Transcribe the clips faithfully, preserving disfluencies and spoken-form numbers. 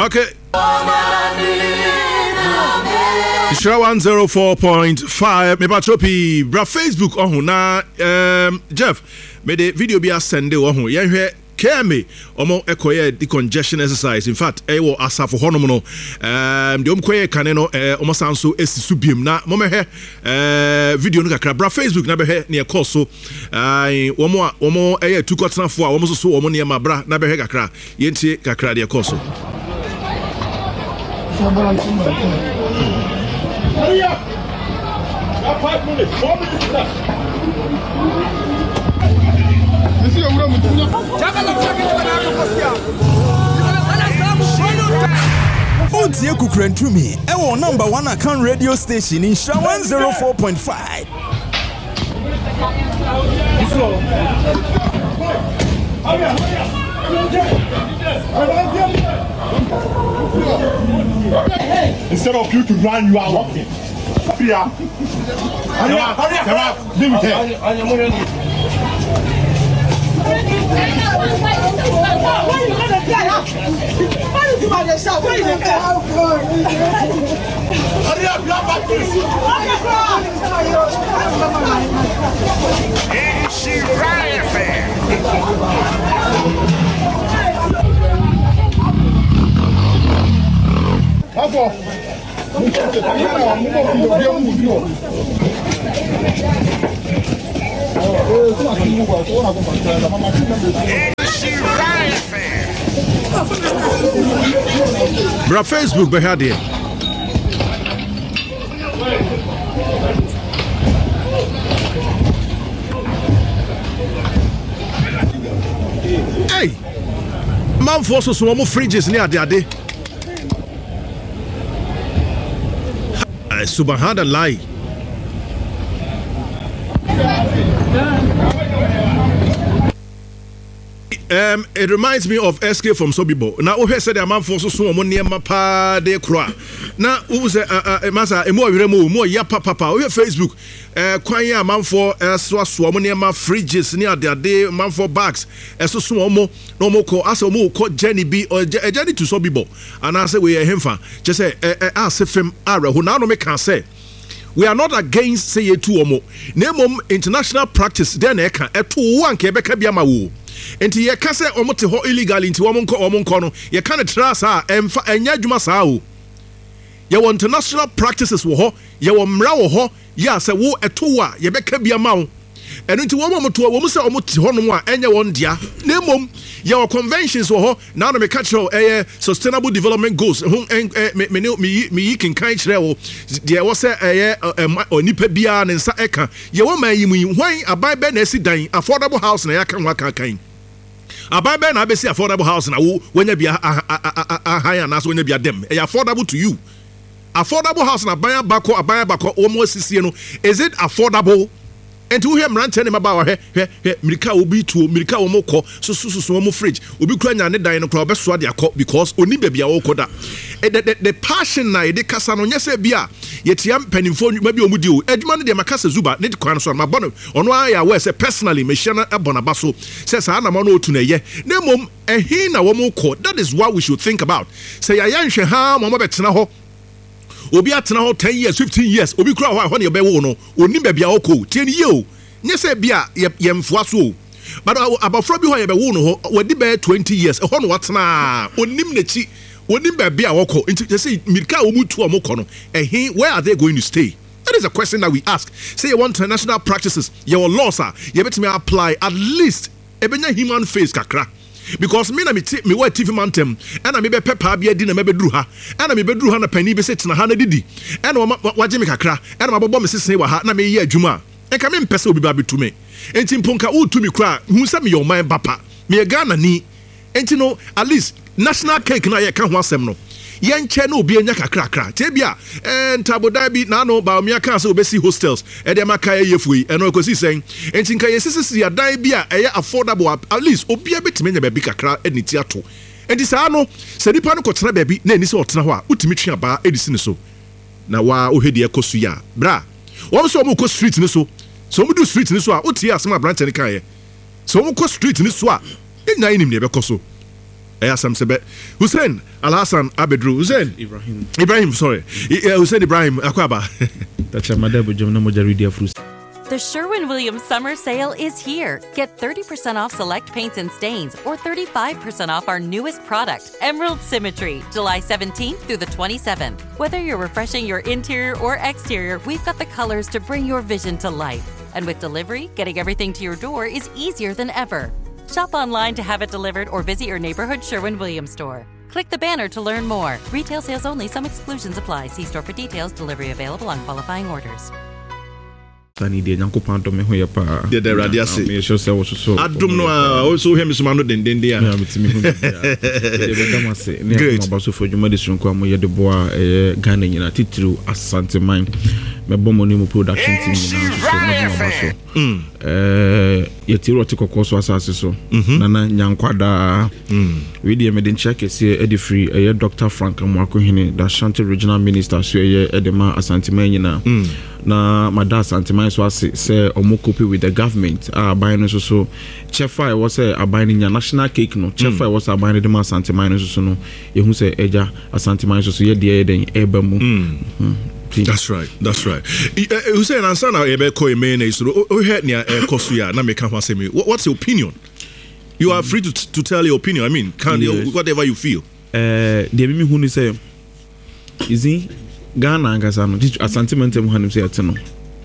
Okay. Shira one oh four point five me patropi bra Facebook oh na um Jeff me the video be send oh ye hwe keme omo ekoye decongestion exercise. In fact e wo asafo honom no um de omkoye kane no omo sanso esisu biem na mo me hwe eh video no kakra bra Facebook na be hwe ne ekọ so ai omo omo eye tukotenafo a omo so so omo ne ma bra na be hwe kakra yentie kakra de ekọ so. Hurry up! Got five minutes, four minutes left. This is a woman. Untie Kukrentumi, ewo number one account radio station in Shira one oh four point five. Instead of you to run, you are walking. Hurry up! Hurry up! Hurry up! Leave it here. Why you gonna fly up? Why you do by yourself? Why you gonna fly? Hurry up! You are back, please. Ain't she right, fair? Bravo! Bra Facebook be had here. Hey! Man force so mo fridges near the ade. Subhanallah. Um, it reminds me of Escape from Sobibo. Now, who said a man for so soon near my pa de croix. Now, who said a massa, a more remo, more yapa papa, or your Facebook, uh, quite man for a swam near my fridges near their day, man for bags, as so small, no more call, as a more call Jenny B or Jenny to Sobibo. And I say, we are him for just say, ask if him ara who now make can say. We are not against say a two or more. Name international practice, then a can a two one Quebec Biamawu. Enti ye ka se omo te ho illegal nti omo nko omo nko no ye ka ne tra sa emfa anya adwuma sa o ye won international practices wo ho ye wo mra wo ho ya se wo eto wa ye beka bia ma wo eno nti wo mo to wo mo se omo te ho no a enya won dia na mom ye wo conventions wo ho na no me ka kire eh sustainable development goals ho me me me me kin kan kire wo de wo se eh onipa bia ne nsa eka ye wo man yi mu hwan abai be na esi dan affordable house na ya kan wa kan kan Ababa na be say affordable house na wo wanya bia high na so wanya bia dem e affordable to you. Affordable house na baya bako abaya bako o mo sisie no, is it affordable? Enti wo he mrante ne maba wa he he mirika obi tuo mirika wo mokọ so so so mo fridge obi kura nya ne dan no kura obeso de akọ because oni ba bia wo koda the, the, the passion na de kasa no nyese bia yetia mpanimfo ma bia omudi o adwuma no de makasa zuba ne de kwan so ma bono ono aya we say personally me hia na ebona ba so say sa na ma no otu na ye na mom ehin na wo mokọ. That is what we should think about. Say ya yanhwe ha mo mo betena ho obi atena ho ten years fifteen years obi kura ho a ho ne be wo no oni ba bia okọ tie ni ye o nye se bia ye mfoa so but abafro bi ho ye be wo no ho wadi be twenty years ho no watena onim na chi onim ba bia okọ nti say mirika o mutu o mokọ no ehin where are they going to stay? That is a question that we ask. Say you want international practices, your laws are you bet me apply at least ebenya human face kakra. Because me na me ti me wa T V mantem and me be pepper bia di na me be duru ha and me be duru ha na pani be se tena ha na didi and wa je me kakra and ma bobo me sesen wa ha na me ye adwuma e ka me mpese obi ba betu me enti mponka utu me kra hu se me your man papa me Ghana ni enti no at least national cake na ye ka ho asem no yenche na obi enya kakra kra te bia eh ntaboda bi na no ba omia kan se obesi hostels e de maka yefui e no ekosi sen enti nka yesisi ya dan bia e affordable at least obi abetime nya ba bi kakra eniti ato enti sa no se nipa no kotena ba bi na eni se otena ho a utimi twa ba edisi ne so na wa ohedi ekosu ya bra wo so mo ko street ne so so mo do street ne so a utie asema branch ne kan ye so mo ko street ne so a enya enim ne be koso ɛyɛ asɛm sɛ bɛ Hussein Alhassan Abedru Hussein Ibrahim Ibrahim sorry uh, Hussein Ibrahim akwaba The Sherwin-Williams Summer Sale is here. Get thirty percent off select paints and stains or thirty-five percent off our newest product, Emerald Symmetry, July seventeenth through the twenty-seventh. Whether you're refreshing your interior or exterior, we've got the colors to bring your vision to life. And with delivery, getting everything to your door is easier than ever. Shop online to have it delivered or visit your neighborhood Sherwin-Williams store. Click the banner to learn more. Retail sales only. Some exclusions apply. See store for details. Delivery available on qualifying orders. Tani de Nyankopon to me ho ye pa. De de radiase. Me sure say wo so. Adum no a o so hemi so no den den dia. Ya bitimi hu. De be damase. Ne amabaso fo dwuma de sunko am ye de boa eh Ghana nyina titru Asante Man. Me bomo ni mu production team nyina so amabaso. Mm. Eh ye tiro te kokko so asase so. Nana Nyankwada. Mm. We dey me den check ese e de free eh Doctor Frank Amwakohene da Ashanti Regional Minister so ye edema Asante Man nyina. Mm. Na Mada Asante Man so say omo copy with the government ah buy no so so chefa was say aban nya national cake no chefa was aban de Asante Man so so no ye hu say eja Asante Man so so ye de den eba mu. That's right, that's right. You say answer na ebe ko eme na isuro o head near kosu ya na me kan say me. What's your opinion? You are free to to tell your opinion. I mean, can yes. you, whatever you feel. Eh de me hu ni say izi Ghana angasa no Asante Man tem hanim say ateno.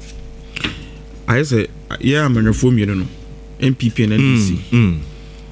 I say yeah amenyefo mienu no N P P and N D C. Mm.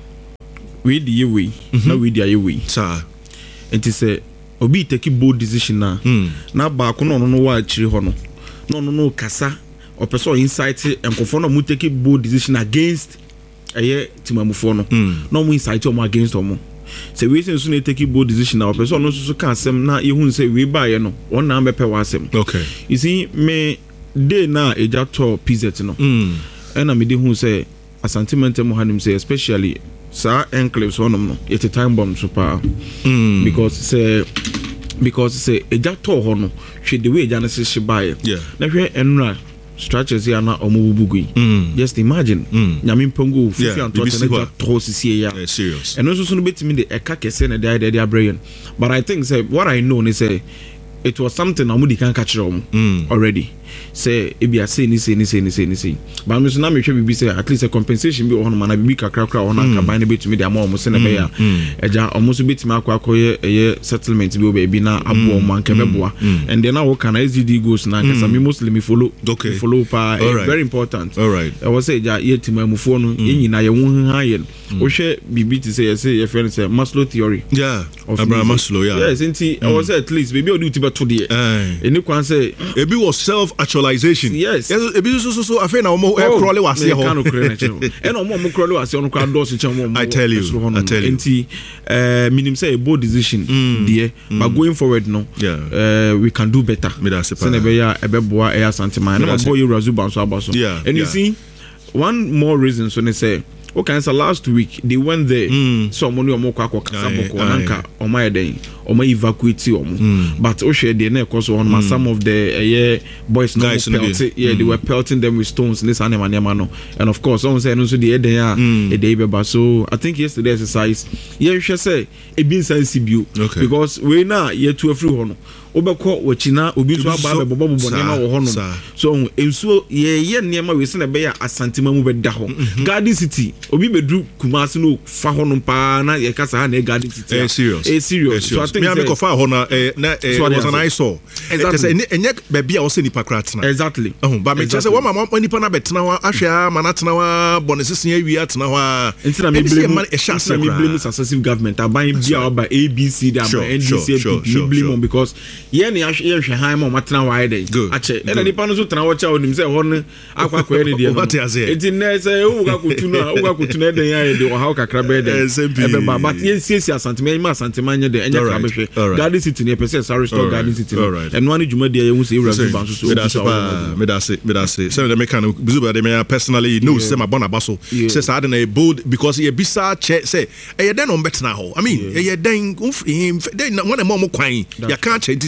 We the way, na we the way. Sir. Enti say obi take bold decision na na ba ko no no wa akiri ho no no no no kasa opeso insight enkofo no mu take bold decision against eye timamufo no no mu insight o mu against o mu say we sense no take bold decision na opeso no so ka asem na ye hu say we ba ye no won na mepe wa asem. Okay, you see me day na eja to P Z no mm and me dey hu say Asante Man tem hanim say especially sa enclaves honum no at a time bomb super mm. because say because say eja to ho no hwe the way eja na se buy yeah na hwe enra structures here na omububugu mm. just imagine mm. nyame mpongo fifi anto na to sisi ya serious and also so no betimi de eka kese na dey dey abrayen but I think say what I know is say it was something amudi can catch them mm. already say e be say ni say ni say ni say ni say but me so na me hwe bibi say at least a compensation bi o hono na bibi kakra kakra hono aka ban na betumi de ama o mo se na be ya eja o mo so betumi akwa akoye eye settlement bi o be bi na abo o man ke beboa and then now can S D D goes na kasa me mostly me follow okay follow pa right. Very important all right I was say eja ye timamufo no yenyina ye wo han ye o hwe bibi ti say say ye friend say Maslow theory yeah Abraham Maslow yeah yes enti I was say at least baby o do ti be to there any kwan say ebi was self actualization yes ebi so so so afa na omo e crawl wa se ho kan crawl na cheno e na omo omo crawl wa se ono kwa do se chen omo I tell you I tell you enti eh minim say a bold decision there but going forward no yeah uh, we can do better se na be ya e be boa e Asante Man na boy Razu Banso abaso and you see one more reason so they say okay so last week they went there mm. so money omo kwa kwa kasaboko nanka omo yeden omo evacuate omo but o share dey na cause one mm. some of the uh, boys no pelting, yeah mm. they were pelting them with stones this animal no and of course someone say no so the eden ya e dey beba so I think yesterday exercise yeah you should say e bin sensible because we na ye to free ho no obekọ wachina obi so aba bebo bobo nema wo ho no so ensuo ye ye nema we se na be ya Asante Man mu be da ho Garden City obi bedru Kumasi no fa ho no pa na ye kasa ha na Garden City eh serious eh serious so I think me am fa ho na eh na was an I saw exactly enye be bia wo se nipa kratena exactly oh ba me chese wo mama nipa na betena ho ahwe ma na tena ho bonesese awi atena ho entina me blame entina me blame successive government aban bia oba A B C da N D C me blame because ye ne ye hwe han ma matena wa ide ache e na nipa no so tena wo cha onim se ho ne akwa kwa ne de no enti na se wo ga kutu na wo ga kutu na den ya de o ha kakra be de e be ba but ye siesi Asante Man ma Asante Man nye de enya kra be hwe Garden City ne pese sorry store Garden City and one juma de ye hu se Razu Banso so me da se me da se se me kan bizu ba de me personally no se ma bona baso se sa de na bold because ye bisa che say e ye den on betena ho I mean e ye den den one mo mo kwan ya kan che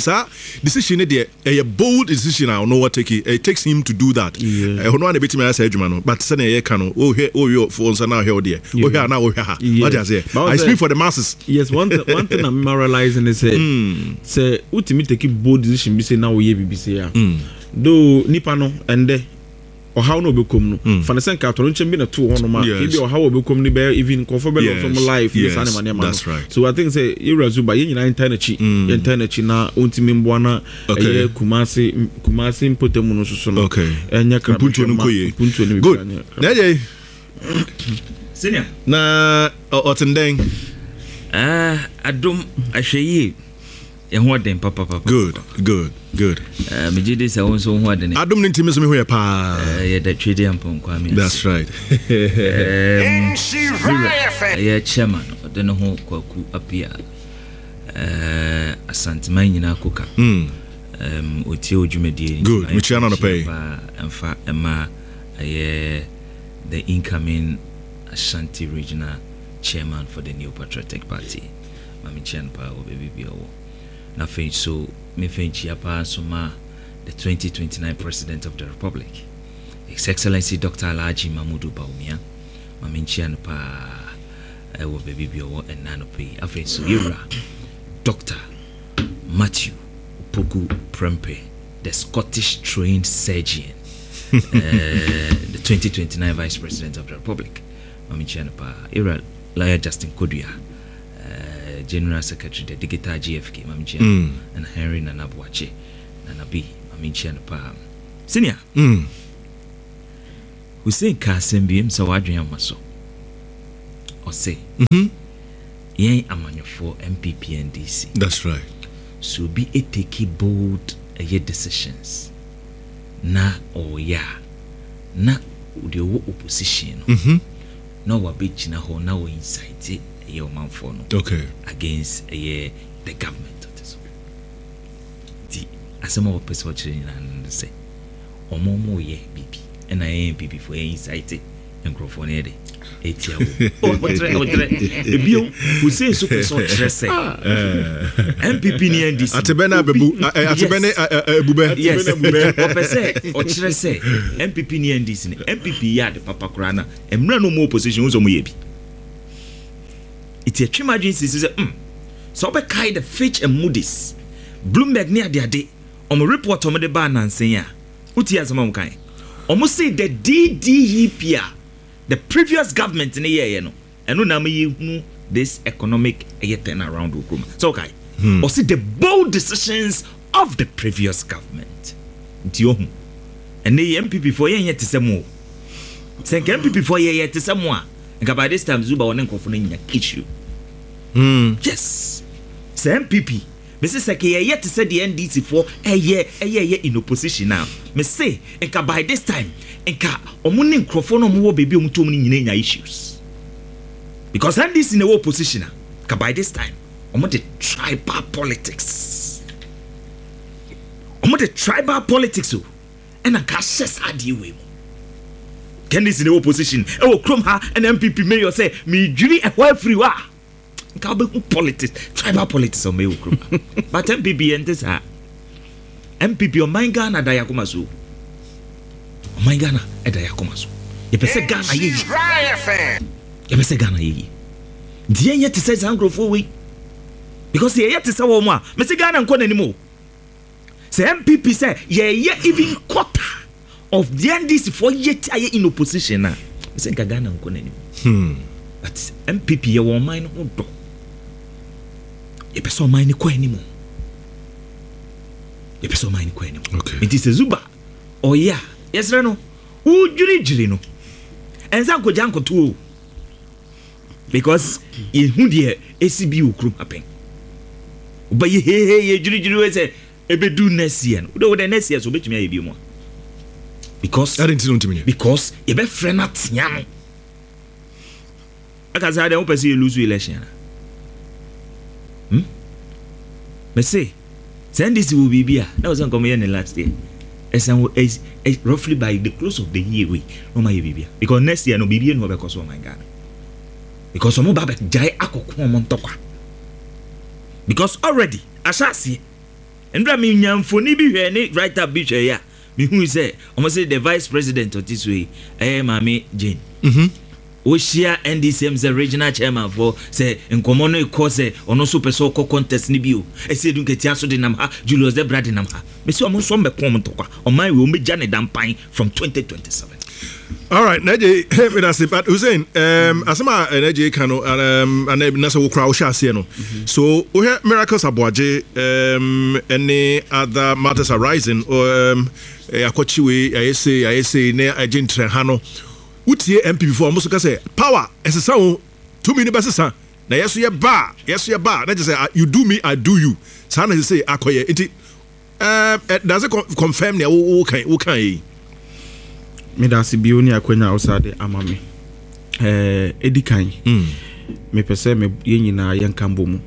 sir, decision there a bold decision. I know what take it. It takes him to do that. I don't want to be me say Jumano, but send a cano. Oh here, oh your phones are now here, dear. Oh here now, oh here. What I say? I speak for the masses. Yes, one th- one thing I'm moralizing is say, mm. say, ultimately take bold decision. Be say now we B B C ya. Do nipano and de. Or how no become no for the same car to be a two on my maybe or how become the bear even comfortable from life yes, that's right. So I think say Irazuba in internet internet na ultimate buana okay Kumasi Kumasi Potemuno so okay and ya punto no koye good naje senior na otendeng ah adom ahweye ye ho den papa papa good good good uh, me jide say won so ho den adom nim timi so me ho ye pa ye da twede ampon kwa me that's right um yeah chairman de no ho kwaku apia eh uh, asanteman nyina koka mm um otie odwumedie good me chia na no pay emfa ema eh the incoming Ashanti regional chairman for the New Patriotic Party mami chan pa o baby bi owo na fe so me fe chia pa so ma the twenty twenty-nine president of the republic His Excellency Doctor Alhaji Mamudu Bawumia mami chan pa e wo baby bi owo enano pe afe so yura Doctor Matthew Poku Prempeh, the Scottish trained surgeon, uh, the twenty twenty-nine vice president of the republic mami chan pa Ira Lawyer Justin Kodua, uh, General Secretary the Digital G F K, Mamchi, mm. and Henry Nanabuache, Nanabi, Mamchi and Pa. Senior, mm. Hussein Kasim B M Sawadrian Maso. Or say, mm-hmm. Yen Amanyo for M P P N D C. That's right. So be a take bold a year decisions. Na or ya, na the opposition. Mm-hmm. No wa be china ho na wo incite ye o manfo no okay against ye the government of this di asema wo pese o chire na say omomo ye bibi na ye bibi for ye incite enkrofo na de etia wo o botre o botre ebio wo say so pese o chire say M P P ni N D C atebena bebu atebene ebube atebena ebube o pese o chire say M P P ni N D C M P P ya de papa kura na emra no mo opposition wo so mo ye bi iti atwima agency say mm so be kai the Fitch and Moody's Bloomberg ni ade ade omo report omo de ba nansen ya uti asema mo kai omo say the D D E P A the previous government in the year no eno na me hu this economic turn around ukuma so kai hmm. or see the bold decisions of the previous government nti ohun and the M P P for yen yet semo sen M P P for yen yet semo a nka by this time Zuba won nkofo na nya issue mm yes say M P P me say say ke yet say the N D C for eye eye in opposition now me say nka by this time nka omo ne nkofo no mo wo baby omo to omo nyina nya issues because N D C in the opposition nka by this time omo the tribal politics omo the tribal politics o and nka shes ade we mo Candice in the opposition e wo krom ha and M P P mayor say me dwiri e ho afri wa nka be politics tribal politics o me wo krom but M P P entes ha M P P o manga na da yakoma so o manga na e da yakoma so ye pese Ghana ye ye pese Ghana ye die ye te say zangrofo we because ye ye te say wo mo a me se Ghana nko nanimo say M P P say ye ye even quarter of the N D C for yet aye in opposition na me say Ghana nko nanim hmm but M P P ye wo man ho do ye pese o man ni ko animo ye pese o man ni ko animo okay it is Zuba oh yeah yes no who juri juri no enza ko janko to because ye hu de A C B ukrum happen ba ye he he ye juri juri we say ebedu next year no do the next year so betumi aye bi mo because I didn't know to because ye be friend atia no aka say dem person lose election hmm me say send this will be bia that was come here in the last year esan is roughly by the close of the year we no ma ye bibia because next year no bibia no be cause of my Ghana because omo baba jai akoko omo ntokwa because already asase ndra me nyamfoni bi hwe ne right up bi hwe ya me hu say omo say the vice president of this way eh Mami Jane mhm Oshia N D C M the regional chairman for say nkomo no e say ono so person ko contest ni bi o e say dun ketia so de nam ha Julius de Brad nam ha me say omo so me kom to kwa oman we o me jane dampan from twenty twenty-seven. All right, Naje, me that's it. But Hussein, um, asama Naje kano, um, and nasa wo crowd share see no. So we have miracles aboaje, um, any other matters arising, or um, akochiwe, I say, I say, ne agent hano. Utie M P before almost say power. As a sound, two minutes sa. Na yesu ye ba, yesu ye ba. Na just say you do me, I do you. Sana he say akoye. Iti, um, does it confirm ne wo kan wo kan me da se bio ni akwanya outside amame eh edikan mm me pese me yenyina yenkambo mu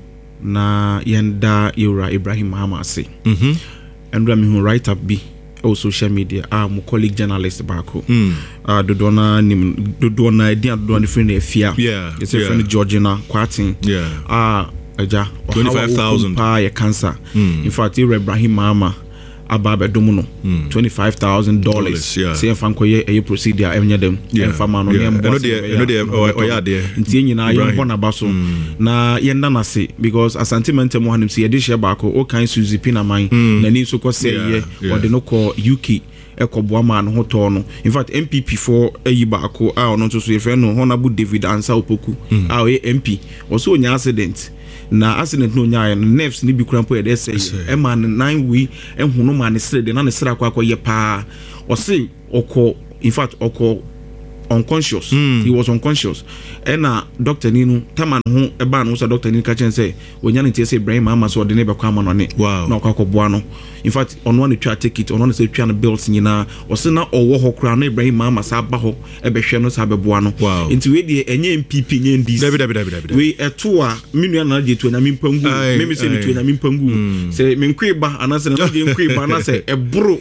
na yenda Yura Ibrahim Mahama ase mhm andra me hu write up bi on social media ah mo colleague journalist bako mm ah dodona nim dodona dia dodona friend efia yeah it's a friend Georgina Kwatin yeah ah aja twenty-five thousand pa ya cancer mm. In fact Ibrahim Mahama ababa domuno mm. twenty-five thousand dollars say fanko ye e procedure enye dem enfa ma no nem no dey no dey oya dey ntie nyina ye bona baso na ye nda na se because asantiment mo hanim se ye de share baako o kan Suzy Pinaman na ni so ko say ye o de no ko U K ekoboa ma no hoto no in fact M P P for ayi baako a ono so so ye fe no Honorable David Ansa Opoku a o ye M P o so nya accident na accident no nyaa no nerves ni bi kurampo ye dey say e ma nine we ehunu ma ne sere de na ne sere akwa akwa ye pa o say oko in fact oko unconscious mm. He was unconscious and uh, doctor ninu taman ho e ba no so doctor ninu ka chen say onya ne tie say Ibrahim Mahama so de ne be kwa ma no ne na okwa boa no in fact on one try take it on one say twa na bills nyina o se na owo ho kra na Ibrahim Mahama sa ba ho e be hwe no sa be boa no nti we de enye M P P nye ndis david david david we eto a minu na je to na mimpangu me me say me to na mimpangu say me nkwe ba anase na je nkwe ba na say e bro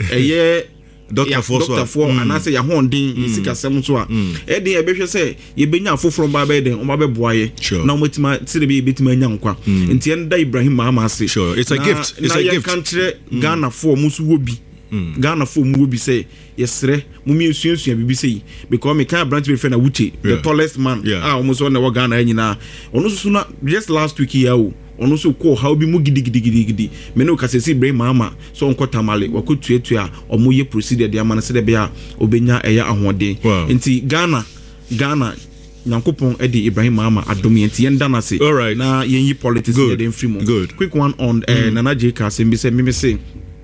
eye Doctor for Doctor for and I say ya hondin sika sem so a e dey e be hwe say ye benya afoforo ba ba den o ma be boaye na omatima ti de be betima nya nkwa nti enda Ibrahim Mahama say sure it's a gift it's a gift country Ghana for musu wobi Ghana for mu wobi say yesre mu mi ensuensua bibi say because me kan branch be friend na Wuche the tallest man ah almost on the Ghana anyina ono susu na just last week here o ono so ko how bi mu gidi gidi gidi gidi me no kasese Ibrahim Mahama so onko tamale wakotuetu a omo ye procedure de amana se de be a obenya eya ahode nti Ghana Ghana Nyankopon e de Ibrahim Mahama adomi nti yenda na se na yenyi politics de dem free mo quick one on mm. uh, Nana J Kasem bi se me say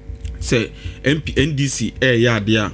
say M P N D C eh ya dia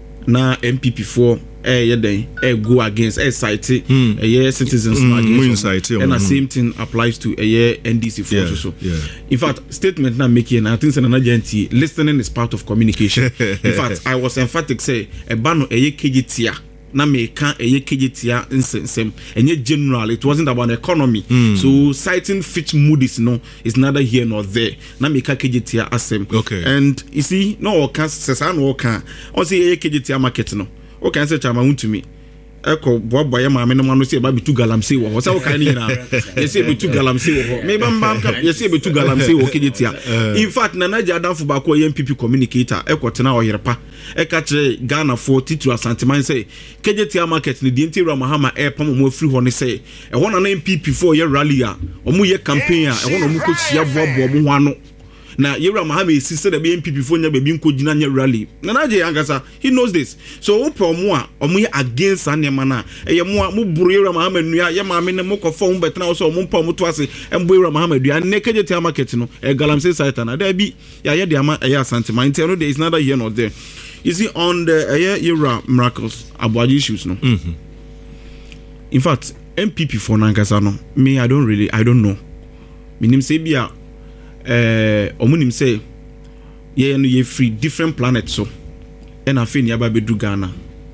na M P P for eh yeah then eh go against eh cite mm. eh yeah citizens mm, against cite, and the same thing applies to eh yeah N D C for yeah, so yeah. In fact statement na make and I think say na agenti listening is part of communication. In fact I was emphatic say e ba no eh yeah K G T A na me kan eh yeah K G T A insensem enye general it wasn't about economy mm. so citing Fitch Moody's no is neither here nor there na me ka K G T A asem okay and you see no can say no can on say eh yeah K G T A market no o kan say chama untumi eko boaboa ya maame no ma no say ba bitu galamsey wo ho say o kan ni na ye say bitu galamsey wo ho me ba mbam ka ye say bitu galamsey wo K G T A in fact na naji adanfo ba ko M P P communicator eko tena o yerepa e ka kire Ghana for titu asanteman say K G T A market ni di Yura Mahama e pam mo afiri ho ne say e ho na M P P for ye rally a omo ye campaign a e ho na mo ko sia boaboa mo ho ano na Yura Mahama is sister the M P P for nya baby nko gina nya rally na naje angasa he knows this so opo mo a omo ye against anema na eye mo a mo buru Yura Mahama nua ye maame ne mo kofo mo betena so mo mpa mo to ase embo Yura Mahama dua ne K G T A market no e galamsey site na da bi ya ye de ama e asantema nti no there is neither here nor there. You see on the uh, Yura miracles about issues no mm-hmm. In fact M P P for nankasa no me I don't really I don't know minim say bia eh omunim say ye no ye free different planets so and afi ni aba bedu Ghana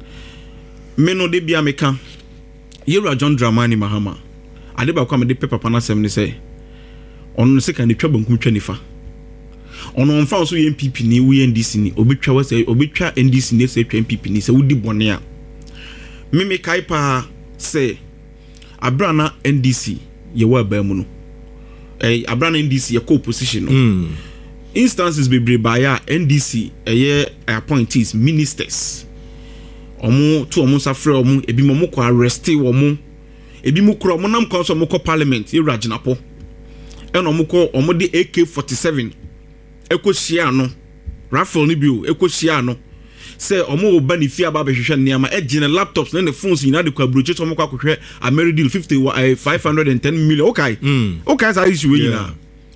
me no de bia meka Yura John Dramani Mahama ade ba kwa me de paper pana sem ni say on se kan de twa bankum twa nifa ono mfa so ye M P P ni wo N D C ni obetwa wa say obetwa N D C ni say twa M P P ni say wodi bone a me me kai pa say abrana N D C ye wa ba mu no eh abrana N D C ye co opposition no mm. instances be be by N D C eye appointees ministers omo to omo safre omo ebi mo ko arrest omo ebi mo kro omo nam kon so mo ko parliament e raginapo e no mo ko omo de A K forty-seven ekohia no raffle ni bio ekohia no say omo oba ni fia ba behwehwe niama e gine laptops na ne phones ina de kwa broche to mo kwa kohwe Amerideal fifty five hundred ten million okay mm. okay sa issue we na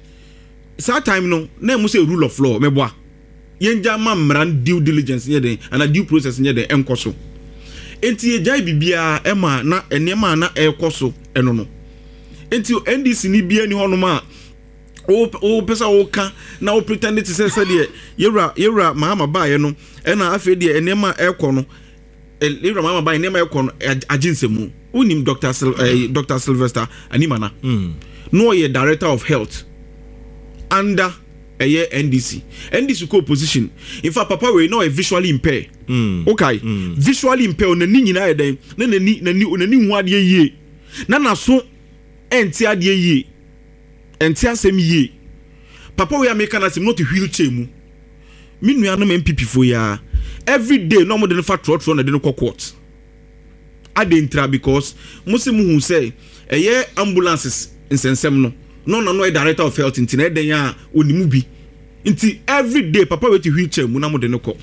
sa time no na mo say rule of law meboa yenja ma mran due diligence nye den ana due process nye den enkoso enti ejai bibia e ma na enema na ekoso eno no enti N D C ni bia ni hono ma o o pesa o ka na o pretend to say say de yewra yewra mahama ba ye no e na afi de enema ekọ no yewra mahama ba enema ekọ no aginsemu unim Doctor Sil, uh, Doctor Sylvester Animana mm. no ye director of health under a year N D C N D C co-position in fact papa we no visually impaired mm. okay mm. visually impaired na ni nyina eden na na ni na ni na ni hu ade yie na na so enti ade yie enti asem yie papa we America na sim not a wheelchair mu mi nua no M P P fo ya every day no mo de fa trot trot na de no court ade intra because musim hu say a year ambulances insensem no no no no director of health inti na eden ya onimu bi inti every day papa we to wheelchair mu na mo de no ko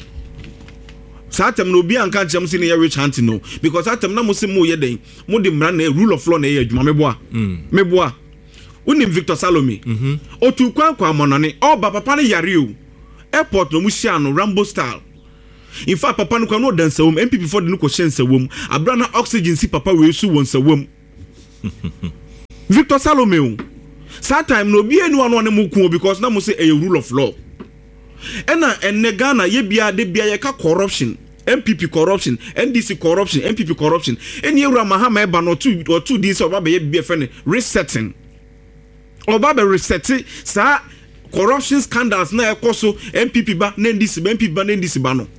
satem no bi anka chem si na rich hunting no because satem na musim mo ye den mo de mra na rule of law na ye adwuma meboa mm. meboa unim Victor Salome mhm otu kwa kwa monone oba papa ne yare o airport no mu hia no Rambo style in fact papa no kwa no dansa wom M P P for de no ko hyensa wom abra na oxygen si papa we su wonsa wom Victor Salome o that time no be anyone one mu ku because na mo say a rule of law ena enne Ghana ye bia de bia ye ka corruption M P P corruption N D C corruption M P P corruption eni ewura mahama eba no two or two dis oba be ye bia fe ne resetting oba be resetting sa corruption scandals na ekoso M P P ba na N D C ba M P P ba na N D C ba no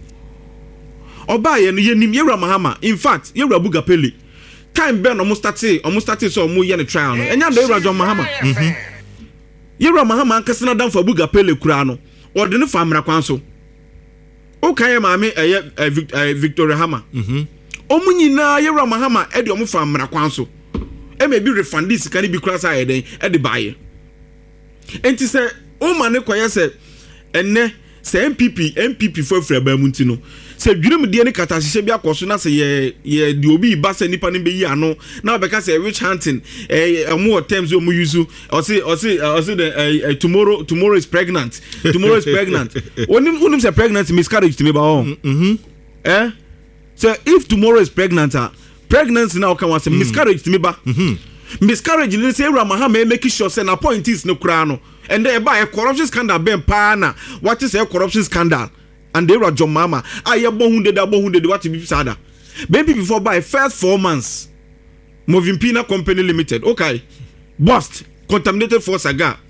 oba ye no ye nim ewura mahama in fact ewura Bugapele time be no mo start o start so mo ye ne trial no enya do ewura John Mahama mhm ewura mahama ankase na dan for Bugapele kura no ode ne famra kwan so o kan maame eye Victoria Hama mhm omu nyina ewura mahama e de omu famra kwan so e me bi refund this kan bi kura sa ye den e de baaye enti se o ma ne koye se enne se M P P M P P for fra ba mu ntino se dwurum de ne kata hye bi akoso na se ye ye de obi ba se nipa ne be yi ano na obeka se rich hunting eh omo terms omo use o say o say o say the tomorrow tomorrow is pregnant tomorrow is pregnant onim onim se pregnant miscarriage to me ba oh mhm eh so if tomorrow is pregnant ah pregnancy now can say miscarriage to me ba mhm miscarriage ni say Abraham Mahama make sure say na appointees no kura no and there by a corruption scandal ben pa na what is a corruption scandal and they were John Mama aye bohunde da bohunde what be sada baby before by first four months Moving Pina Company Limited okay bust contaminated for saga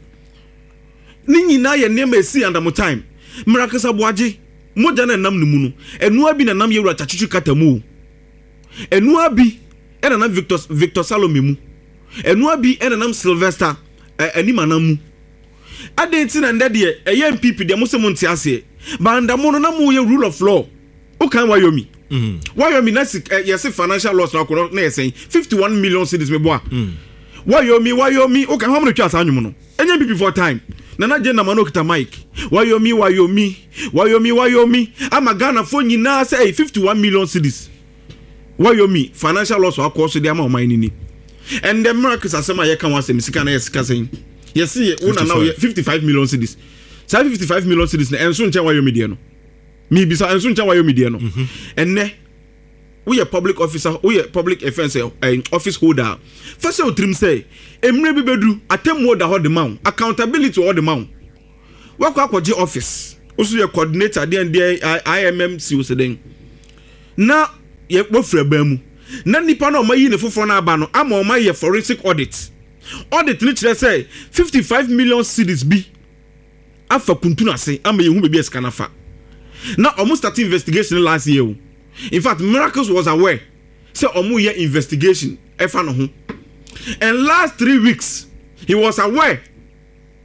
ni nyina ye name esi under mo time mirakasa boaje moja na nam numu no enu abi na nam ye wura chachuchu katamu enu abi ena nam Victor Victor Salome mu enu abi ena nam Sylvester Animana mu adenti na ndede e M P P de mo se mo ntiase banda mo no na mo ye rule of law o kan wayomi mhm wayomi na yes financial loss na ko na yesen fifty-one million cedis me boa mhm wayomi wayomi o kan ho mo twa sa anwum no enya M P P for time na na je na ma no kita mic wayomi wayomi wayomi wayomi ama Ghana fo nyina say fifty-one million cedis wayomi financial loss akọ so de ama o man ni and the miracles asema ye kan wasem sika na yes kasen yes ye una now fifty-five million cedis say fifty-five million cedis na enso nche wayomi de no mi bisa enso nche wayomi de no enne we a public officer we a public offense uh, office holder first o trim say emre bi bedu atemu da ho de man accountability o de man wa kwa kwaje office oso ye coordinator de de I M M C o se den na ye kpofra ba mu na nipa na o mayi ne foforo na aba no ama o mayi forensic audit audit ni kire say fifty-five million cedis bi afa kuntuna se ama ye hu be bi escana fa na almost start investigation last year. In fact, Miracles was aware say omu ye investigation efa no ho and last three weeks he was aware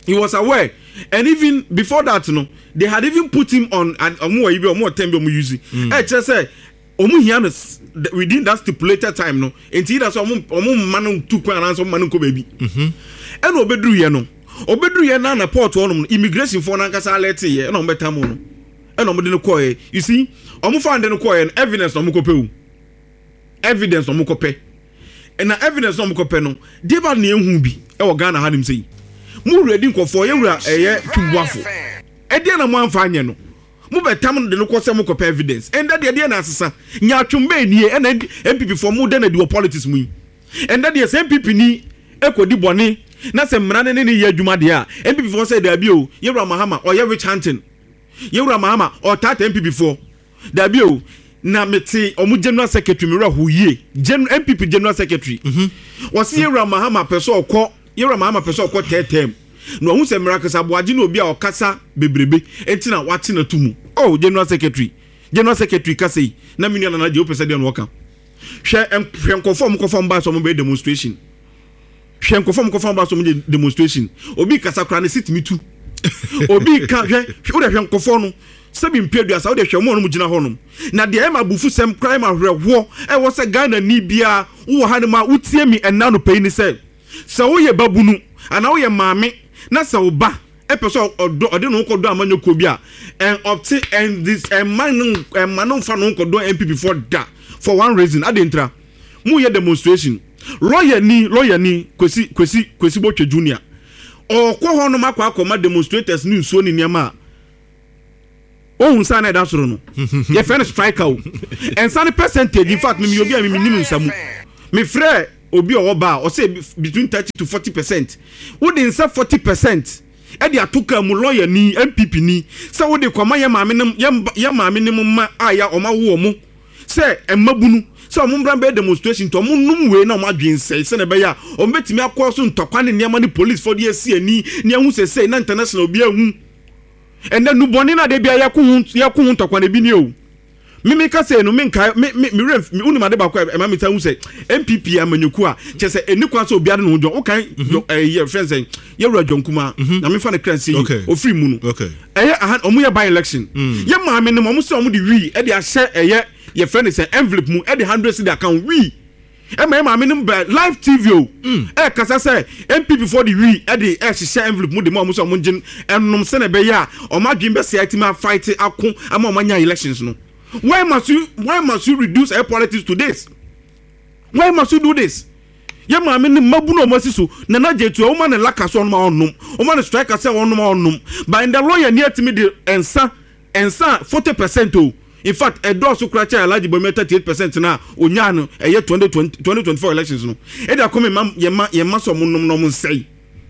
He was aware, and even before that, you know, they had even put him on and more even more time we using. I just say, omu hianos within that stipulated time, no. Until that's omu omu manu two kwan answer manu ko baby. And obedru ye no, obedru ye na na port one immigration for na kasa alert ye na ombeta mo no. And omo de no ko ye. You see, omu find no ko ye evidence no omu ko pe. Evidence no omu ko pe. And na evidence no omu ko pe no, dey ba na ehun bi e wo Ghana hanim say. Mu ready nkofo ye wura eye tubuafo e de na mo amfa anye no mu betam de no kwose mo kopa evidence and that de na asesa nya atwomba nie e na M P P for mu de na di politics mu and that de M P P ni ekodi bone na se mra ne ne ye adwuma de a M P P for say da bi o ye wura Mahama or ye Rich Hunting ye wura Mahama or tata M P P for da bi o na meti omu general secretary mi ra huye general M P P general secretary mhm wose ye wura Mahama person okọ Yera Mahama person ko tetem no hu se miracle aboaje na obi a okasa bebrebe entina wate na tumu oh general secretary general secretary kasei na minu na na je opese de no waka hwe hwenkofo m kofo mba so mo be demonstration hwenkofo m kofo mba so mo demonstration obi kasa kra na sit me tu obi ka hwe wo de hwenkofo no sebi mpedua sa wo de hwe mo no mu gina honom na de ema bufu sem kra ema hwehwo e wo se Ghana ni bia wo ha ne ma utie mi enna no pay ni se sa wo ye babunu ana wo ye maame na sa wo ba e peso odo ode no ko do amanyo ko bi a en opti and this en man en man fa no ko do M P P for da for one reason adentra mu ye demonstration lawyer ni lawyer ni kwesi kwesi kwesi botwe junior o ko ho no makwa akoma demonstrators ni nsuo ni niam ohun sa na da soro no ye fene striker o en sa percentage in fact me obi a me nim nsamu me frɛ obi o ba o say between thirty to forty percent wo dey say forty percent e dey atoka mu lawyer ni M P P ni say wo dey kwama ye maame nem ye maame nem ma aya o ma wo mu say emabunu say o mu bran be demonstration to mu num we na o ma dwen say say na be ya o betimi akọ so ntokwa ne niam ne police for the asi ani ne hu say say na international obi ahu and then no boni na de bia ya ko ya ko ntokwa ne bi ni o mimi ka say no me nka me me ref me unima de ba kwa e ma meta hu say M P P amanyoku a che say enikwa so obiade no jo o kan eh friends say ye wura jonkuma na me fa ne kran say o free mu no eh omu ye by election ye ma me no omu say omu de wi e de a share eh ye friend say envelope mu e de one hundred cedi account wi e ma ma me no live T V o eh kasa say M P P for the wi e de e share envelope mu de ma omu say omu gin ennom se na be ya o ma dwen be say atima fight akon ama o ma nya elections no. Why must you why must you reduce air politics to this? Why must you do this? Ya ma me mabu no masiso na na jetu o ma na laka so no onum o ma na striker say onum onum but in the lawyer near to me the ensa ensa forty percent o in fact e do so kra cha alaji bo thirty-eight percent na onya no e ye twenty twenty-four elections no e da come ma ye ma ye ma so monum no mo sei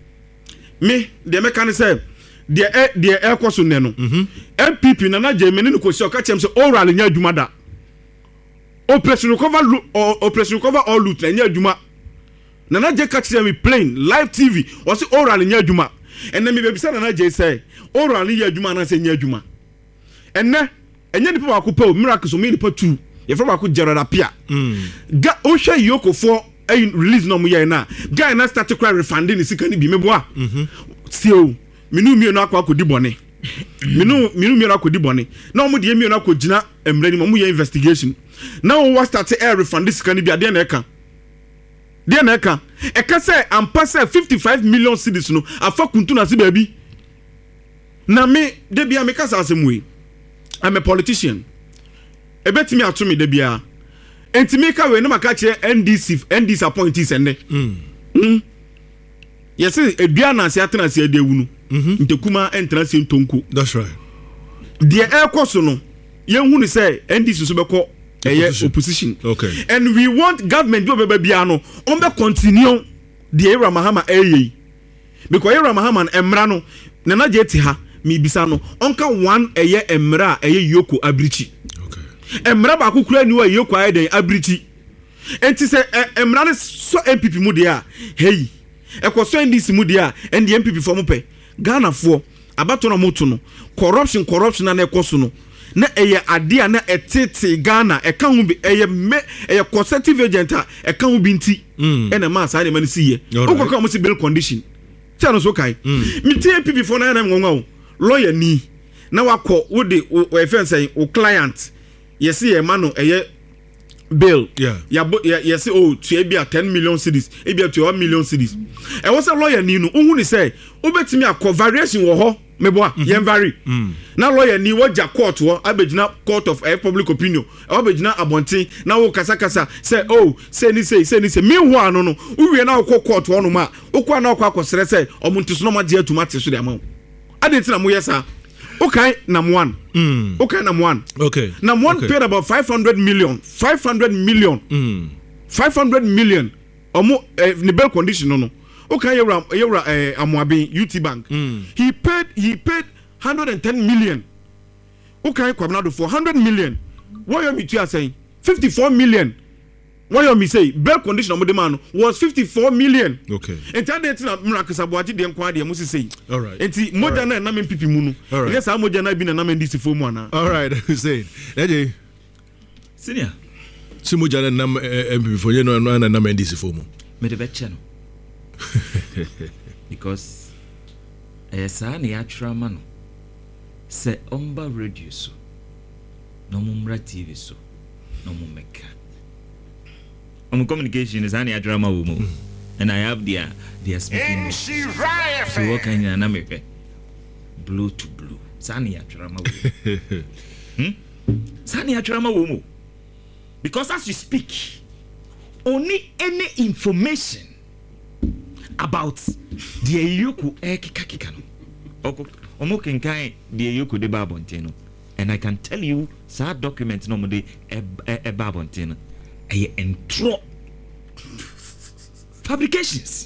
me the mechanic say the the air course ne no M P P na na je meni no ko si o ka chem se oral nya adwuma da operation cover operation cover all loot na nya adwuma na na je ka chem me plain live T V o si oral nya adwuma enne me be bisa na na je say oral nya adwuma na se nya adwuma enne enye ni pa ko pa miracle so me ni pa two ye from ko Gerarapia ga o hwe yokofo ay release no mo ye na guy na start to cry refunding ni sika ni bi meboa mhm sio minu mi no akwa akodi bone minu minu mi no akodi bone na omo de mi no akogina emre ni mo ye investigation na o was start air refund this kan bi ade na eka de na eka eka say ampa say fifty-five million cedis no afa kuntu na se ba bi na me de bia me kasa asemwe I'm a politician e betimi ato me de bia enti me ka we na maka che N D C N D C appointees enne mm mm yes edua na se atena se ade wu no ntekuma entra se ntonku. That's right. The air course no yen hu ni say N D C so be ko eye opposition. Okay. And we want government do be bia no on be continue the era Mahama eye because era Mahama emra no na na je ti ha mi bisa no onka one eye emra eye yoko abrichi. Okay. Emra ba kukura ni wa yoko aye den abrichi. Enti say emra ne so M P P mu de a hey e ko so N D C mu de a and the M P P for mu pe Ghana for abato na moto no corruption corruption na ekoso no na eye ade na etete Ghana e kan hu bi eye me eye conservative agent e kan hu bi nti e na ma sa de man si ye o ko ka mo si bill condition channel so kai me T P before na na ngonwa lawyer ni na wakọ wo de o friend say o client yes ye ma no eye bill yeah ya yes oh to e bia ten million cedis e bia to one million cedis e was a lawyer ni no hu ni say obetimi akọ variation wo ho mebo a yen vary na lawyer ni waja court wo abegina court of a public opinion e abegina abonten na wo kasa kasa say oh say ni say say ni say meanwhile no no uwie na wo court wo no ma okwa na okwa akosere say omuntiso no ma je atumate so de ama adeti na mo yesa okay number one mm. okay number one okay number one okay. paid about five hundred million five hundred million mm. five hundred million omo eh, ni bail condition no no okay yewra yewra eh, Amoabi U T Bank mm. he paid he paid one hundred ten million okay Kwabnado for one hundred million what you me to saying fifty-four million what you me say bail condition omo de man was fifty-four million okay entire na miracle saboati de nkwa de mo say all right enti moja na na me pipi mu no yes a moja na bi na na me ndisi fo mu ana all right say eje senior si moja na na M P for you no na na me ndisi fo mu me de betche no because esa na ya tra ma no se omba radio so no mumra T V so no mumeka um communication is any drama woman and I have their their speaking so what kind of name blue to blue sani drama hmm sani drama woman because as you speak only any information about the yoku ekikakika no oko omo kenkan the yoku de babontino and I can tell you that document no mo de e babontino a intro fabrications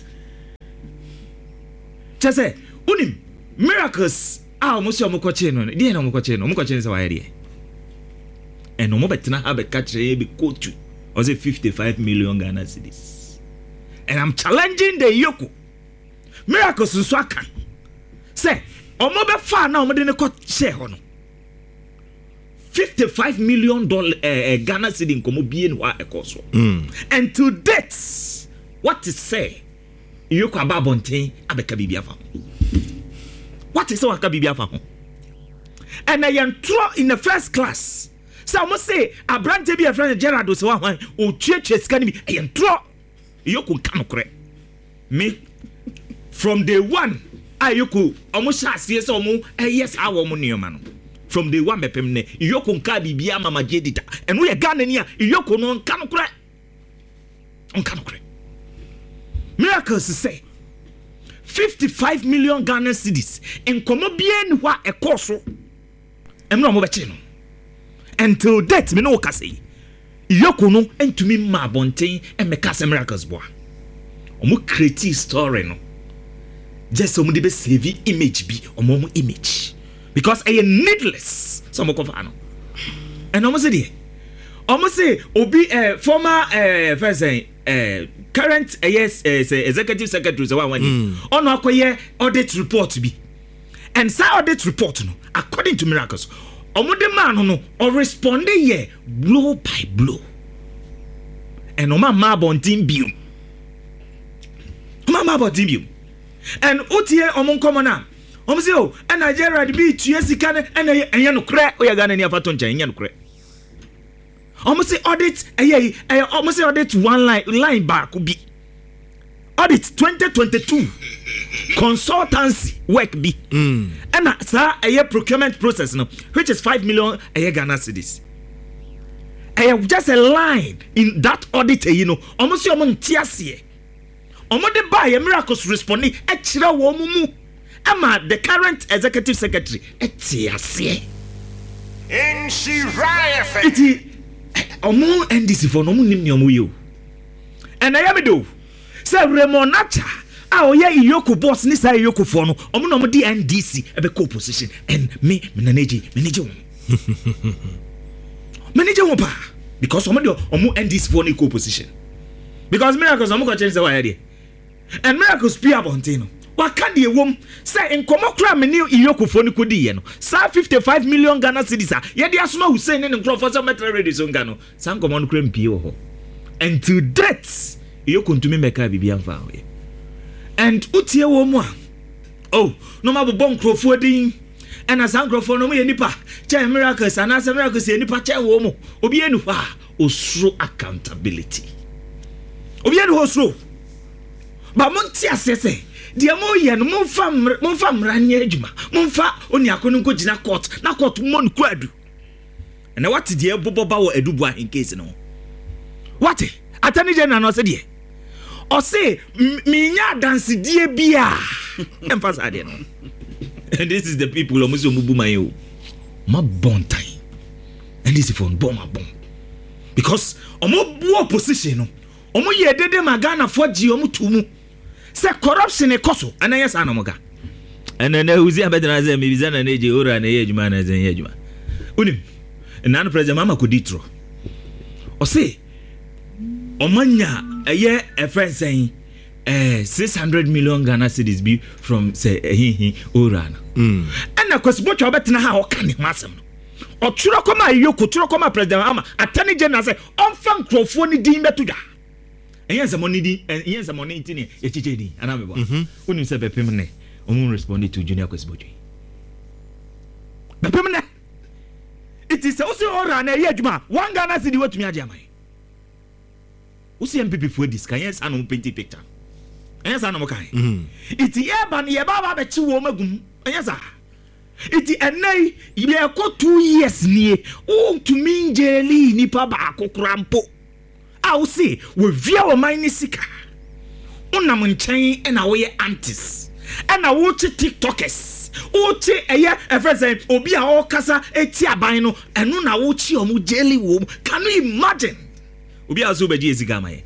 just say unim miracles ah mo si omo ko che no dey na omo ko che no omo ko che se wa here and omo betina ha be catch e be coach o say fifty-five million Ghana cedis and I'm challenging the yoku miracles so aka say omo be fa na omo de ne ko share ho no fifty-five million dollar uh, uh, Ghana cedi nkomo bie no a ekoso and to date what is say you kwa babonten abeka bibia fa what is say waka bibia fa ho and I entro in the first class so I must say abrante bi a friend Gerard so wan o twetwe sika ni bi I entro you kun kan kore me from day one ayoku omo sha asie say omo yes awo omo nioma no from the one bepem ne yoko nka bibia mama jedita eno ye Ghana ni a yoko no nka no kure nka no kure miracles say fifty-five million Ghana cedis enkomo bia ni hwa ekoso emno mo beche no until that me no ka say yoko no entumi ma bonten emeka se miracles boa omo create story no just omo de be save image bi omo image because I am needless some of ano and almost say almost say obi uh, former uh, first uh, current uh, yes uh, say executive secretary so one ono akoye audit report bi and sa audit report no according to miracles omo de man no or respond here blow by blow and o ma ma bontin biom ma ma bontin biom and otie omo nkomo na omo say oh and Nigeria the be tue sika ne and enye no kre o ya Ghana ni afato nchen enye no kre omo say audit eye eh omo say audit one line line back bi audit twenty twenty-two consultancy work bi mm. and sa eye procurement process no which is five million eye Ghana cedis eye just a line in that audit you know omo say omo ntiase omo de ba ye miracles responding e kire wo mu Ama the current executive secretary etiase in Shiraya iti omo N D C for no nim ni omo yo and I am do say Raymond Nacha a oye Iyoko boss ni say Iyoko for no omo no di N D C e be co position and me me naneji manage wo manage wo pa because omo de omo N D C for ni co position because miracles omo go change say why there and miracles be abontino waka de wom say enkomo kra me ne Iyokofo ni kodi ye no sa fifty-five million Ghana cedis a ye de asoma Hussein ne nkrofo so metal radio so nga no sa enkomo no kra mpie wo ho and to that Iyoko ntumi meka bibia mfa ho and utie wo mu a oh no ma bo nkrofo din ena san nkrofo no mo ye nipa che miracles ana se miracles ye nipa che wo mo obi enu fa osuro accountability obi enu osuro ba mo nti asese de mo ye no mo fa mo fa mranye adwuma mo fa oni akono ko gina court na court mo nku adu ena what de bobo ba wo adubu a in case no what atani general no se de o say me nya dance die bia emphasize there no. And this is the people of Musu Mubumayo. Ma bon time. And this is for bomb bomb. Because omo bu opposition no. Omo ye dede magana for ji omo tumu. Say corruption e koso. Ana yes anomoga. And then uzi abedana ze me bizana na eje ora na ye adwuma na ze ye adwuma. Unim. Na no president mama ko ditro. O say omanya eye e friend saying Eh, six hundred million Ghana cedis be from say he he Oran. Mm. And of course, what you bet na how can you massam? Or chura koma yoko chura koma president ama attorney general say on fan crofoni di metuda. And yes, the money di and yes, the money in it, H J D, and I'm when you say Bepimene, Omun responded to Junior Kwesboji. Bepimene, it is also Oran a yajma, one Ghana cedi what me a jamai. Usi M P P for this, can yes, and painting picture. Yes, I know okay. It's Yaban Yababa bet you womagum. Yes, ah. It's a nay, you are got two years near. Oh, to mean jelly, nipa bako crampo. I'll say, with your mine sika. Unamun chain and away aunties. And I watch TikTokers. Watch a year, a present, Obia or Casa, a tiabino, and Nuna watch your jelly womb. Can you imagine? Obia Zubaji is Gamay.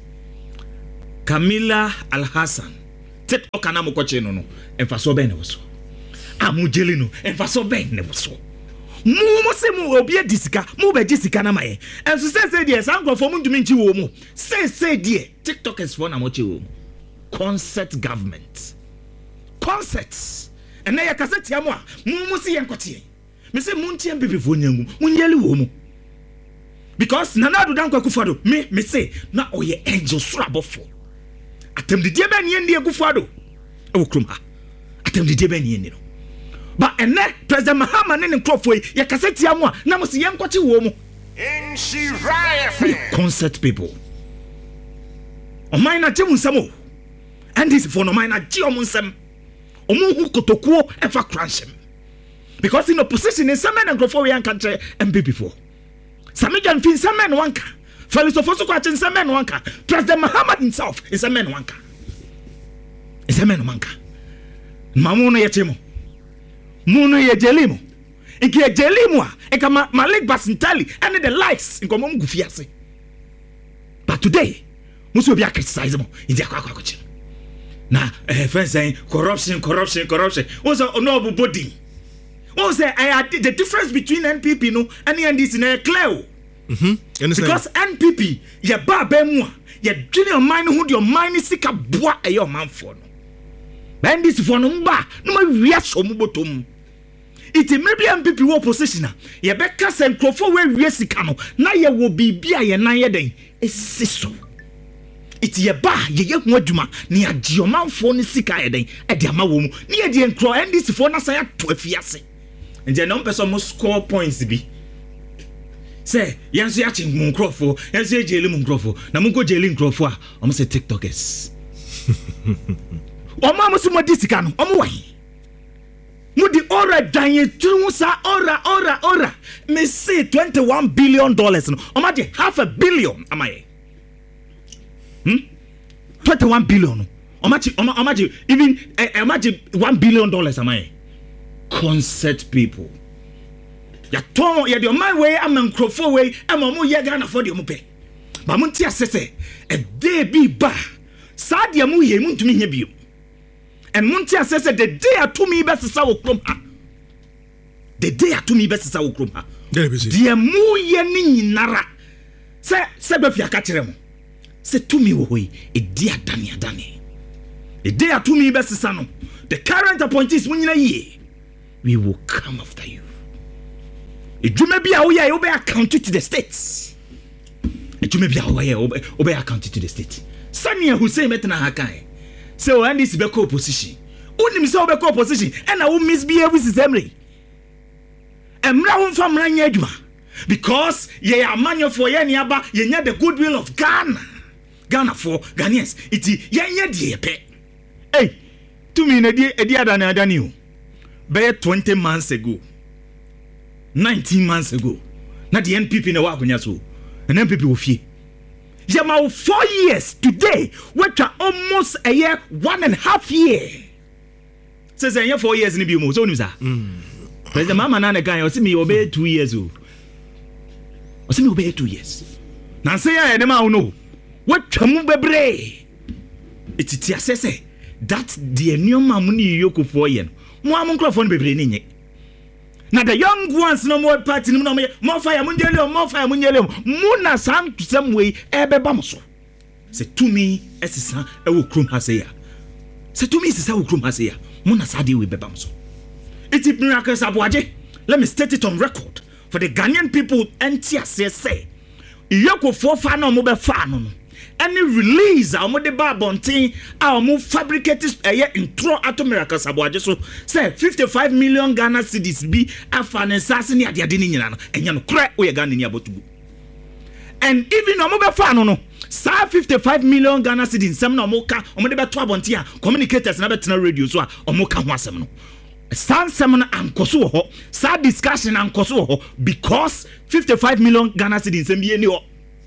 Camilla Al-Hassan TikTok ana mo koche no no emfaso ben ne wo so amu jeli no emfaso ben ne wo so mu mo se mu obi edisika mu be jisika na maye enso se se die sanko fo mu ndumi nchi wo mu se se die TikTokers for na mo chi wo mu concert government concerts and na ya kaseti amu a mu mu se yenkote me se mu nti M P P fo nyangum mu nyeli wo mu because nana do danko akufado me me say na oye angel surabofo atem de die ben ye ndie gufado e wo krum ha atem de die ben ye no ba ene president Mahama ne nkrofo ye kaseti amu a na mo se ye nkoche wo mu in Shiraya concert people o mine na temu nsamo and this for no mine na ji o mu nsam o mu hu kotokuo e fa crunch because in opposition in some men nkrofo we yan kanche M P P for Samijan fin some men wanka Felix Ofosu Kwachin some men wanka President Mahama himself is a man wanka is a man wanka Mamuno yetimo Muno ye jelimo Iki ye jelimo Eka ma Malik Basintali and the likes in Komom Gufiase. But today Musu be criticize mo in the aquacoach. Now eh friends saying corruption corruption corruption was a noble body. What say I had the difference between N P P no and the N D C na clear. Mhm. Because N P P ye ba be mu ye dwene your mind who your mind sika boa e your man for no. Ben this for no mba no ma wiya so mu botom. It maybe N P P wo position na ye be ka se nkrofo we wiya sika no na ye wo bibia ye nan ye den esiso. It ye ba ye ye hu adwuma na ye agi your man for no sika ye den e de ama wo mu. Na ye de nkro N D C for na say ato afiase. And the non person must score points be. Say, yes, you are ching Muncrofo, yes, you are jailing Muncrofo, Namuko jailing Crofo, almost a TikTokers. O mamma sumo disicano, o moi. Mudi ora danye tunsa ora ora ora. Me say twenty-one billion dollars. No, imagine half a billion. Am I? Hmm? twenty-one billion. Imagine, imagine, even imagine one billion dollars. Am I? Concert people. Ya ton ya de my way am nkrofo way am mo ye Ghana for de mo pe. Ba mo ntia sese e dey bi ba. Sa de mo ye mo ntumi nya bio. And mo ntia sese the day ato mi be sesa wo krom ha. The day ato mi be sesa wo krom ha. De mo ye ni nyinara. Se se be fi aka kire mo. Se to mi wo hoyi e di adane adane. The day ato mi be sesa no. The current appointees mo nyina ye. We will come after you. It may be a way obey account to the states. It may be a way obey account to the state. Sanya Hussein Metana Hakai. So, and this Beko position. Unim say obeko opposition and I will misbehave with Zemri. And Mra from Ranyajma. Because ye are man for ye niaba, ye need the goodwill of Ghana. Ghana for Ghanaians. It ye ye dear pe. Hey, to me, a dear than than you. Bear twenty months ago, nineteen months ago. Not the N P P in the Wagunyasu, and N P P with you. Yama four years today, which are almost a year, one and a half year. Says a year, four years in the Bimu, so Nisa. There's a mama and a guy, or see me obey two years old. Or see me obey two years. Now say I don't know. What Chamubebre? It's a say that the new mamuni yoku for yen. More microphone be. Now the young ones no more party no more fire munjele more fire munjele muna sam to some way ebe bamso. Say to me esisa e wo krum haseya. Say to me esisa wo krum haseya. Muna sadi we bebamso. It's miracles abwaje. Let me state it on record for the Ghanaian people entia say say. Iyoko for fa no mo be fa no. Any release a mo de ba bontin a mo fabricate eh intro ato miracles abwaje so say fifty-five million Ghana cedis bi afa ne sase ne ade ade ni nyina no enya no kra o ye Ghana ni abotugu. And even no mo be fa no no sa fifty-five million Ghana cedis sem na mo ka o mo de be to abontin a communicators na be tena radio so a o mo ka ho asem no san sem na ankoso ho sa discussion ankoso ho because fifty-five million Ghana cedis sem bi eni ho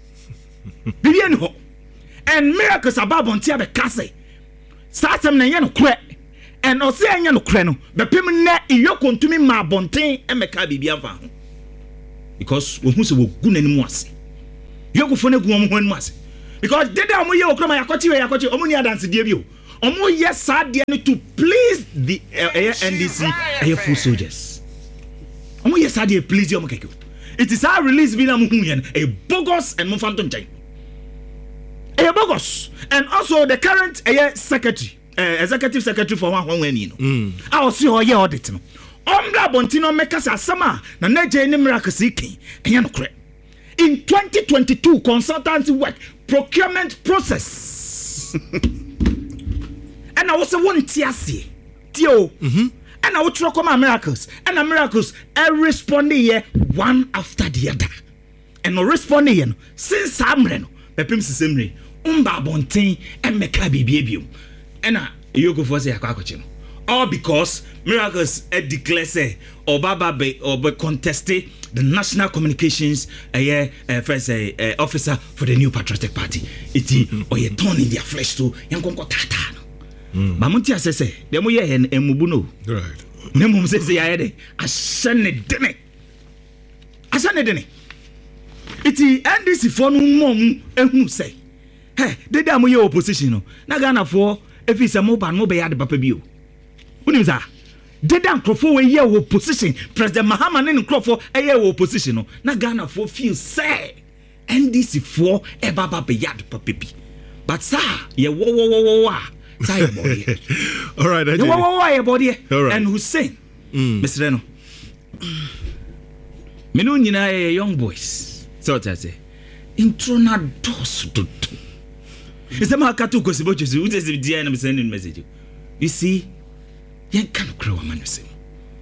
bi eni ho. And miracles about Bontia be kase. Satem na yano kre. And ose anya no kre no. Be pem na iyo kontumi ma bonten e meka bibia fa ho. Because we hu se wo gu nanimu ase. Yo go fone gu omo ho nanimu ase. Because dede omo ye okra ma yakochi we yakochi omo ni adanse die bi o. Omo ye sad die no to please the uh, N D C air full soldiers. Omo ye sad die please omo keke. It is our release bi na mo hu yen a bogus and mo fanto nchen. A bogus. And also the current uh, secretary, uh, executive secretary for one one you know. Mm. I will see how you audit no. Ombra Bontino make us a summer na neje ni miracles seeking. In twenty twenty-two, consultancy work procurement process. And I was a one tiasi. Tio. Mhm. And I would try come miracles. And the miracles I responding here one after the other. And no responding here since Amren. Pepim sisemre. Umba bonten and meka bibiebio. Ena yoko for say akwakochi no. All because miracles e declare say Obaba be or be contested the National Communications uh, yeah, uh, first uh, uh, officer for the New Patriotic Party. Iti or ye turn in their flesh to yankonko tata no. Mamunti asese demo ye en emubu no. Right. Nemu say say ya de asane dene. Asane dene. Iti N D C for no mom ehunu say. Hey, they dey am your opposition no. Na Ghana for if it's a mobile no be yard papa bio. Unim za. They dey crofo we ye opposition. President Mahama ne crofo e ye opposition no. Na Ghana for feel say N D C for e baba be yard papa bi. But sir, ye wo wo wo wo wa. Say your body. All right, I wo wo wo your body. Right. And Hussein. Mm. Mister Reno. Me no nyina e young boys. So what I say. Intro na dos to do. It's a market to go to you. This is the end of sending message. You see, you can't grow a man. You see,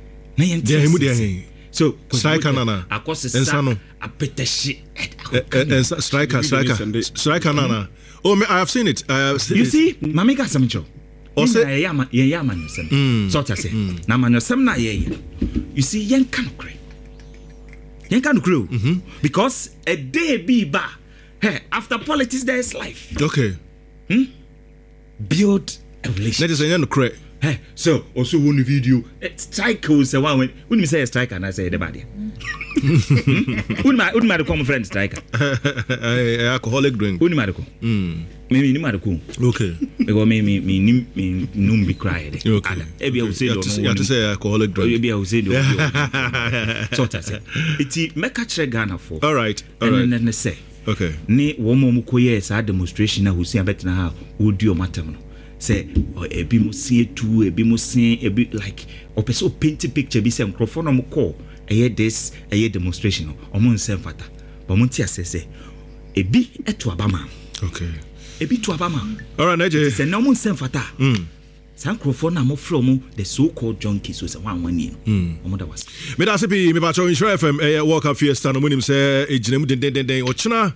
so striker nana. A course is a petition. Striker, striker, striker nana. Oh, I have seen it. Uh, you see, Mammy got some job. Also, I am a yaman. So I say, now man, some na ye. You see, young can't grow. Young can't grow because a day be ba. Hey, after politics, there is life. Okay. Hmm? Build a relationship. That is a correct. Hey, so also one video. Striker was the one when when you say striker, and I say the body. Who my who my common friend striker? Alcoholic drink. Who my co? Hmm. Maybe ni my co. Okay. Because me me me me me num be cried. Okay. Maybe I will say you have to say alcoholic drink. Maybe I will say. So that's it. It's make a check Ghana for. All right. All right. And then they say. Okay. Ni wo mo mu koye sa demonstration na Hussein betina ha wodi o matam no say ebi mo see tu ebi mo see ebi like opeso paint picture bi say microphone no mo call eye this eye demonstration no o mo nsem fata ba mo ntia say say ebi eto abama. Okay. Ebi to abama. All right, Naje. Say no mo nsem fata. Mm. san nkurɔfoɔ na mofrɛ mu the so called junkies so sɛ wan wani no ɔmo da was me da sepi me ba cho Insure F M eh World Cup Fiesta no munim sɛ eginam den den den ɔkyena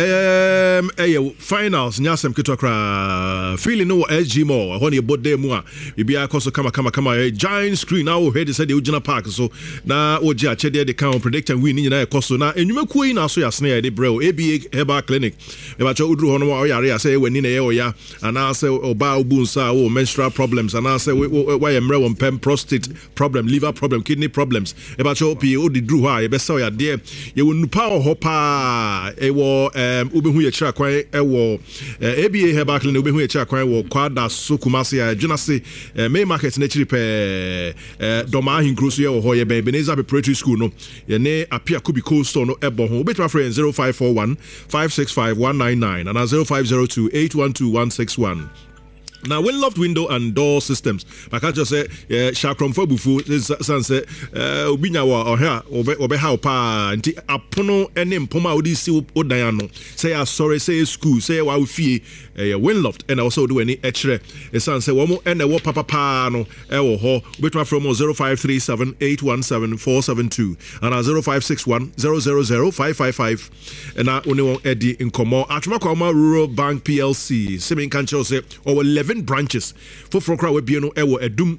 eh eh finals nyasem ketwa kra feeling no S G Mall hɔ ne bode mu a bibia akɔso kama kama kama a giant screen now head sɛ de ugina park so na oji akyɛde de kan predict and win nyina ɛkɔso na enwumakuo yi na so yasne de brɛ A B A Herbal Clinic me ba cho uduru hɔ no ɔyare a sɛ wani na yɛ ɔya ana sɛ ɔba obunsa o menstrual problems ana sɛ why am rew on prostate problem liver problem kidney problems e ba cho pi o di dru ha e be say ya de ye wonu pa ho pa e wo um obehu ye kira kwan e wo A B A Herbal Clinic obehu ye kira kwan wo kwada so kumase ya dwunase main market na kiri pe doma hinkro so ye wo ho ye ben Ebenezer Preparatory School no ye ne apia kubi cold store no e bo ho obetwa friend zero five four one five six five one nine nine and zero five zero two eight one two one six one. Now, when loved window and door systems, I can't just say, Shakram for Bufu, Sunset, Ubinya or here, or how pa, and Apono and Poma Odisi Odayano. Say, I'm sorry, say school, say, wow, fee, win loved, and also do any extra. A son say, one more and a wop papa pano, Ewo ho, between from zero five three seven eight one seven four seven two and zero five six one zero zero zero five five five. And I only want Eddie in Como, Achmakoma Rural Bank P L C, Simming Cancho say, or eleven branches for Frokra we be no ewo edum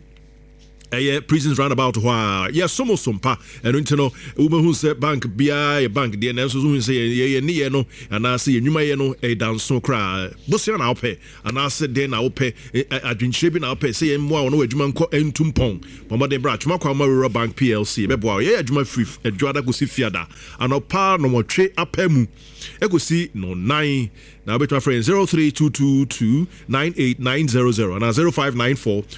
eh prisons roundabout hwa yes somo sompa eno ntino ubehu se bank bia bank de na so hu se ye ne ye no ana se enwuma ye no e danso kra bosia na ope ana se de na ope adwinchire bi na ope se ye mmoa wono adwuma nko entumpon mama de bra twuma kwa Rural Bank P L C beboa ye adwuma free adwada go si fiada anopa no motwe apamu egosi no nine now between friend zero three two two two nine eight nine zero zero and zero five nine four